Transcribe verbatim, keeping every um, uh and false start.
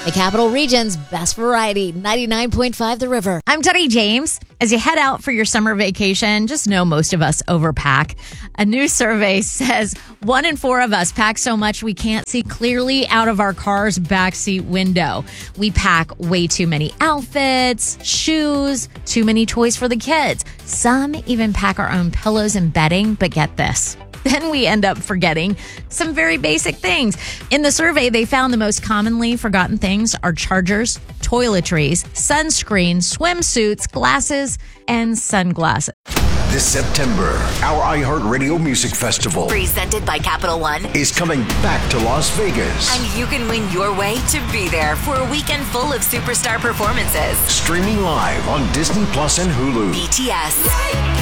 The Capital Region's best variety, ninety-nine point five The River. I'm Teddy James. As you head out for your summer vacation, just know most of us overpack. A new survey says one in four of us pack so much we can't see clearly out of our car's backseat window. We pack way too many outfits, shoes, too many toys for the kids. Some even pack our own pillows and bedding, but get this. Then we end up forgetting some very basic things. In the survey, they found the most commonly forgotten things are chargers, toiletries, sunscreen, swimsuits, glasses, and sunglasses. This September, our iHeartRadio Music Festival, presented by Capital One, is coming back to Las Vegas. And you can win your way to be there for a weekend full of superstar performances. Streaming live on Disney Plus and Hulu. B T S.